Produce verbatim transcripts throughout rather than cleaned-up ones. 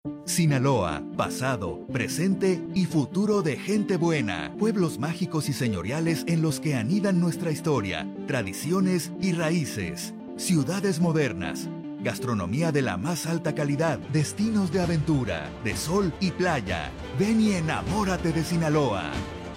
Sinaloa, pasado, presente y futuro de gente buena. Pueblos mágicos y señoriales en los que anidan nuestra historia, tradiciones y raíces. Ciudades modernas, gastronomía de la más alta calidad, destinos de aventura, de sol y playa. Ven y enamórate de Sinaloa.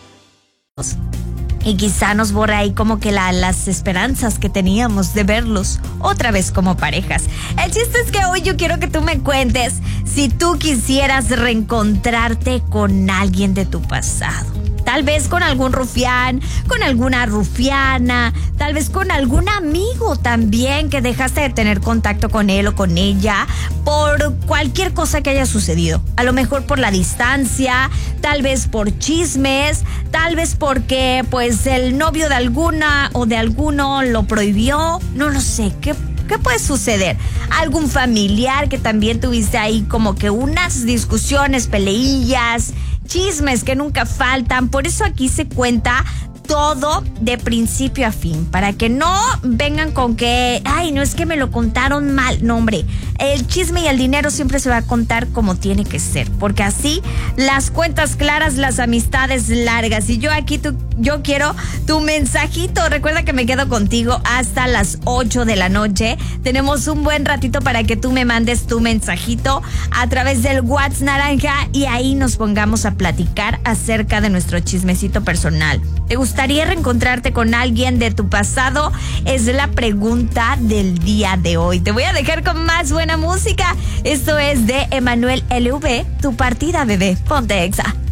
Y quizá nos borra ahí como que la, las esperanzas que teníamos de verlos otra vez como parejas. El chiste es que hoy yo quiero que tú me cuentes si tú quisieras reencontrarte con alguien de tu pasado. Tal vez con algún rufián, con alguna rufiana, tal vez con algún amigo también que dejaste de tener contacto con él o con ella por cualquier cosa que haya sucedido. A lo mejor por la distancia, tal vez por chismes, tal vez porque pues el novio de alguna o de alguno lo prohibió, no lo sé, ¿qué ¿Qué puede suceder? ¿Algún familiar que también tuviste ahí como que unas discusiones, peleillas, chismes que nunca faltan? Por eso aquí se cuenta todo de principio a fin, para que no vengan con que, ay, no es que me lo contaron mal. No, hombre, el chisme y el dinero siempre se va a contar como tiene que ser, porque así las cuentas claras, las amistades largas. Y yo aquí, tú, yo quiero tu mensajito. Recuerda que me quedo contigo hasta las ocho de la noche. Tenemos un buen ratito para que tú me mandes tu mensajito a través del WhatsApp naranja y ahí nos pongamos a platicar acerca de nuestro chismecito personal. ¿Te gustaría reencontrarte con alguien de tu pasado? Es la pregunta del día de hoy. Te voy a dejar con más buena música. Esto es de Emanuel L V, Tu Partida, bebé. Ponte Exa.